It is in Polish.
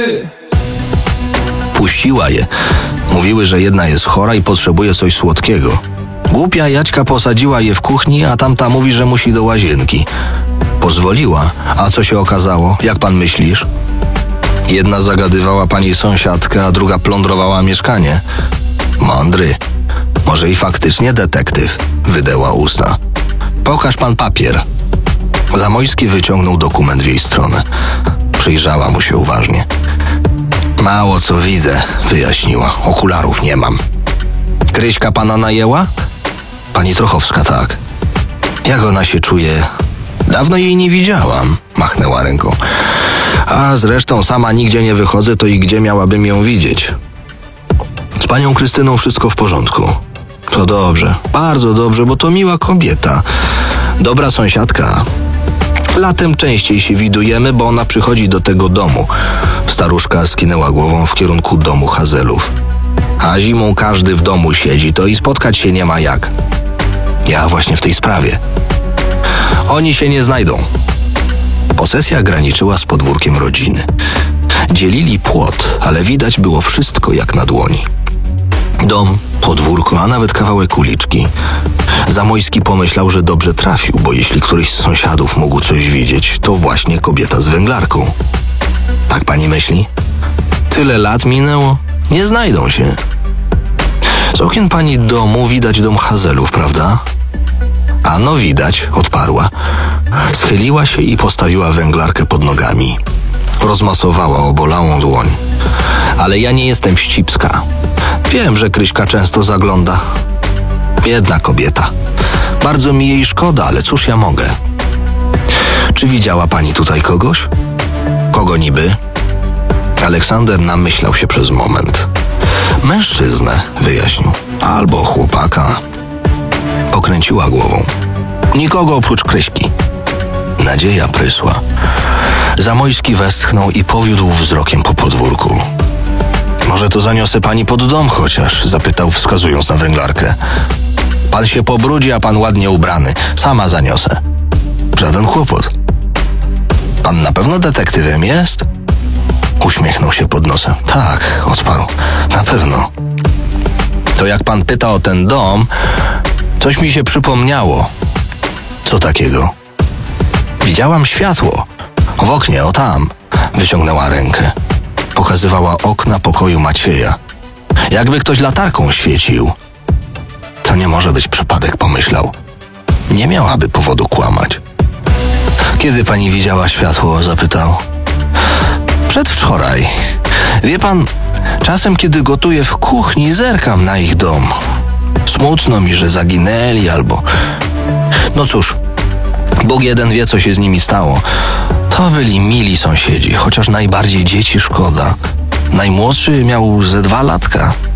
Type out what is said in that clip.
Puściła je. Mówiły, że jedna jest chora i potrzebuje coś słodkiego. Głupia Jaćka posadziła je w kuchni, a tamta mówi, że musi do łazienki. Pozwoliła. A co się okazało? Jak pan myślisz? Jedna zagadywała pani sąsiadkę, a druga plądrowała mieszkanie. Mądry. Może i faktycznie detektyw, wydeła usta. Pokaż pan papier. Zamojski wyciągnął dokument w jej stronę. Przyjrzała mu się uważnie. Mało co widzę, wyjaśniła. Okularów nie mam. Kryśka pana najęła? Pani Trochowska, tak. Jak ona się czuje? Dawno jej nie widziałam, machnęła ręką. A zresztą sama nigdzie nie wychodzę, to i gdzie miałabym ją widzieć? Z panią Krystyną wszystko w porządku. To dobrze, bardzo dobrze, bo to miła kobieta. Dobra sąsiadka. Latem częściej się widujemy, bo ona przychodzi do tego domu. Staruszka skinęła głową w kierunku domu Hazelów. A zimą każdy w domu siedzi, to i spotkać się nie ma jak. Ja właśnie w tej sprawie. Oni się nie znajdą. Posesja graniczyła z podwórkiem rodziny. Dzielili płot, ale widać było wszystko jak na dłoni. Dom, podwórko, a nawet kawałek uliczki. Zamojski pomyślał, że dobrze trafił, bo jeśli któryś z sąsiadów mógł coś widzieć, to właśnie kobieta z węglarką. Tak pani myśli? Tyle lat minęło, nie znajdą się. Z okien pani domu widać dom Hazelów, prawda? Ano widać, odparła. Schyliła się i postawiła węglarkę pod nogami. Rozmasowała obolałą dłoń. Ale ja nie jestem wścibska. Wiem, że Kryśka często zagląda. Biedna kobieta. Bardzo mi jej szkoda, ale cóż ja mogę? Czy widziała pani tutaj kogoś? Kogo niby? Aleksander namyślał się przez moment. Mężczyznę, wyjaśnił. Albo chłopaka. Pokręciła głową. Nikogo oprócz Kryśki. Nadzieja prysła. Zamojski westchnął i powiódł wzrokiem po podwórku. Może to zaniosę pani pod dom chociaż? Zapytał, wskazując na węglarkę. Pan się pobrudzi, a pan ładnie ubrany. Sama zaniosę. Żaden kłopot. Pan na pewno detektywem jest? Uśmiechnął się pod nosem. Tak, odparł. Na pewno. To jak pan pyta o ten dom, coś mi się przypomniało. Co takiego? Widziałam światło. W oknie, o tam. Wyciągnęła rękę. Pokazywała okna pokoju Macieja. Jakby ktoś latarką świecił. To nie może być przypadek, pomyślał. Nie miałaby powodu kłamać. Kiedy pani widziała światło? Zapytał. Przedwczoraj. Wie pan, czasem kiedy gotuję w kuchni, zerkam na ich dom. Smutno mi, że zaginęli albo... No cóż, Bóg jeden wie, co się z nimi stało. To byli mili sąsiedzi, chociaż najbardziej dzieci szkoda. Najmłodszy miał ze 2 latka.